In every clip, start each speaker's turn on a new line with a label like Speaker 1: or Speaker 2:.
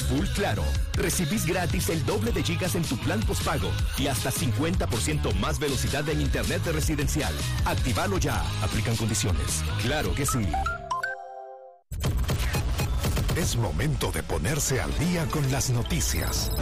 Speaker 1: Full Claro. Recibís gratis el doble de gigas en tu plan postpago y hasta 50% más velocidad en internet residencial. Actívalo ya. Aplican condiciones. Claro que sí.
Speaker 2: Es momento de ponerse al día con las noticias.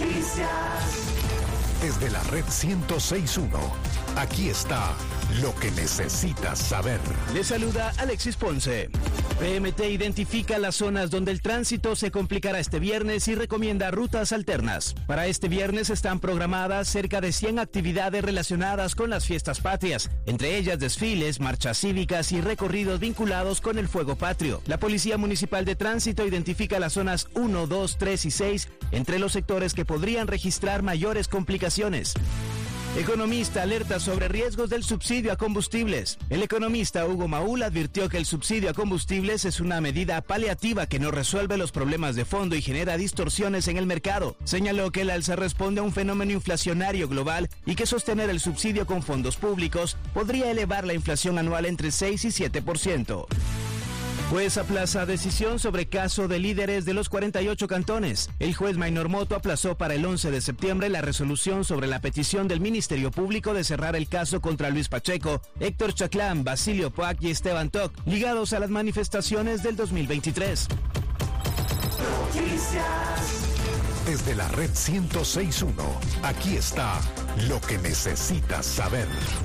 Speaker 2: Desde la red 106.1, aquí está lo que necesitas saber.
Speaker 3: Le saluda Alexis Ponce. PMT identifica las zonas donde el tránsito se complicará este viernes y recomienda rutas alternas. Para este viernes están programadas cerca de 100 actividades relacionadas con las fiestas patrias, entre ellas desfiles, marchas cívicas y recorridos vinculados con el fuego patrio. La Policía Municipal de Tránsito identifica las zonas 1, 2, 3 y 6 entre los sectores que podrían registrar mayores complicaciones. Economista alerta sobre riesgos del subsidio a combustibles. El economista Hugo Maúl advirtió que el subsidio a combustibles es una medida paliativa que no resuelve los problemas de fondo y genera distorsiones en el mercado. Señaló que el alza responde a un fenómeno inflacionario global y que sostener el subsidio con fondos públicos podría elevar la inflación anual entre 6 y 7%. Juez aplaza decisión sobre caso de líderes de los 48 cantones. El juez Maynor Moto aplazó para el 11 de septiembre la resolución sobre la petición del Ministerio Público de cerrar el caso contra Luis Pacheco, Héctor Chaclán, Basilio Poac y Esteban Toc, ligados a las manifestaciones del 2023.
Speaker 2: Desde la red 106.1, aquí está lo que necesitas saber.